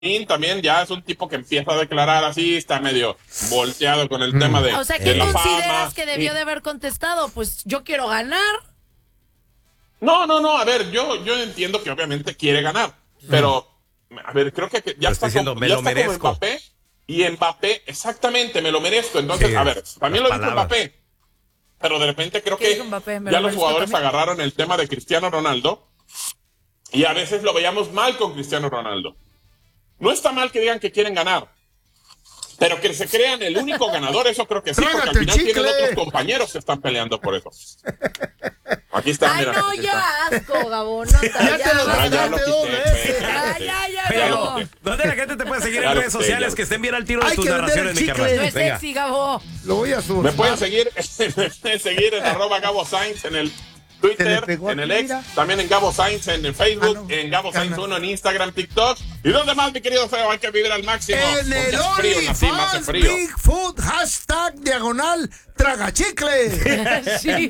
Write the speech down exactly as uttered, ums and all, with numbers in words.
también ya es un tipo que empieza a declarar así, está medio volteado con el mm. tema de, o sea, de ¿qué la consideras fama? que debió y... de haber contestado? Pues yo quiero ganar. No, no, no, a ver, yo, yo entiendo que obviamente quiere ganar, mm. pero, a ver, creo que ya está, diciendo, como, me ya lo está merezco. como Mbappé, y Mbappé, exactamente, me lo merezco. Entonces, sí, a ver, también lo palabras. dijo Mbappé, pero de repente creo que Mbappé, ya los jugadores también agarraron el tema de Cristiano Ronaldo, y a veces lo veíamos mal con Cristiano Ronaldo. No está mal que digan que quieren ganar, pero que se crean el único ganador, eso creo que sí, porque al final tienen otros compañeros que están peleando por eso. Aquí está, Ay, mira. no, ya, asco, Gabo, no, ya, ya te lo gastaste dos veces. Ya, ya, ya, Pero, ¿dónde la gente te puede seguir en redes sociales que estén bien al tiro de tus narraciones, mi carnal? No es sexy, Gabo. Lo voy a subir. Me pueden seguir, me pueden seguir en arroba Gabo Sainz en el Twitter, en el X, también en Gabo Sainz en el Facebook, ah, no. en Gabo Sainz uno en Instagram, TikTok. ¿Y dónde más, mi querido Feo? Hay que vivir al máximo. En el OnlyFans Bigfoot, hashtag diagonal tragachicle. Sí.